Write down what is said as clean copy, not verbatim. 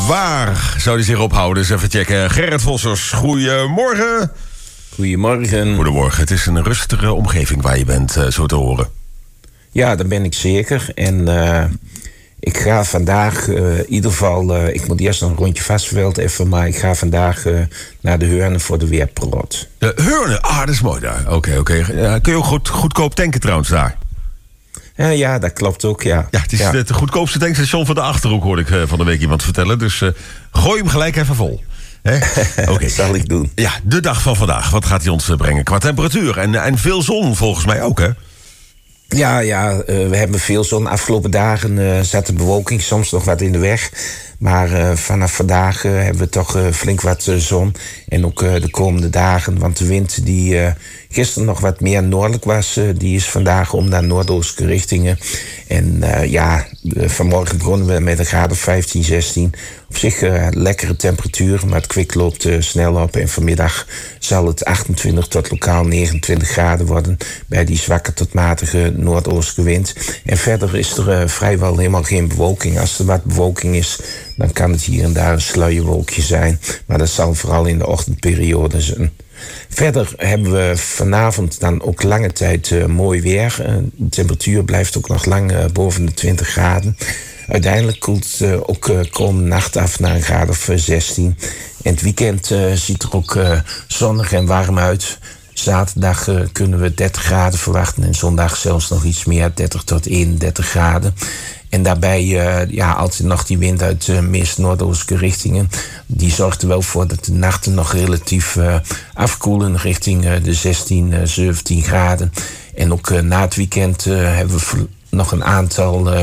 Waar zou die zich ophouden? Dus even checken. Gerrit Vossers, goedemorgen. Goedemorgen. Goedemorgen. Het is een rustige omgeving waar je bent, zo te horen. Ja, dat ben ik zeker. En ik ga vandaag in ieder geval... ik moet eerst nog een rondje Vastveld even... maar ik ga vandaag naar de Heurne voor de weerprot. De Heurne? Ah, dat is mooi daar. Oké. Kun je ook goedkoop tanken trouwens daar? Ja, dat klopt ook, ja. Ja, het is het goedkoopste tankstation van de Achterhoek, hoorde ik van de week iemand vertellen. Dus gooi hem gelijk even vol. Okay. Zal ik doen. Ja, de dag van vandaag. Wat gaat hij ons brengen qua temperatuur? En veel zon volgens mij ook, hè? Ja, we hebben veel zon. Afgelopen dagen zat de bewolking soms nog wat in de weg. Maar vanaf vandaag hebben we toch flink wat zon. En ook de komende dagen. Want de wind die gisteren nog wat meer noordelijk was... die is vandaag om naar noordoostelijke richtingen. En vanmorgen begonnen we met een graad of 15, 16. Op zich lekkere temperatuur, maar het kwik loopt snel op. En vanmiddag zal het 28 tot lokaal 29 graden worden... bij die zwakke tot matige noordoostelijke wind. En verder is er vrijwel helemaal geen bewolking. Als er wat bewolking is, dan kan het hier en daar een sluierwolkje zijn. Maar dat zal vooral in de ochtendperiode zijn. Verder hebben we vanavond dan ook lange tijd mooi weer. De temperatuur blijft ook nog lang boven de 20 graden. Uiteindelijk koelt het ook komende nacht af naar een graad of 16. En het weekend ziet er ook zonnig en warm uit. Zaterdag kunnen we 30 graden verwachten en zondag zelfs nog iets meer, 30 tot 31 graden. En daarbij altijd nog die wind uit de meest noordoostelijke richtingen. Die zorgt er wel voor dat de nachten nog relatief afkoelen richting de 16, 17 graden. En ook na het weekend hebben we nog een aantal